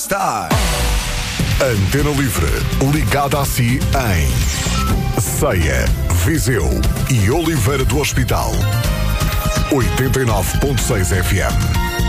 Star. Antena Livre, ligada a si em Ceia, Viseu e Oliveira do Hospital. 89.6 FM.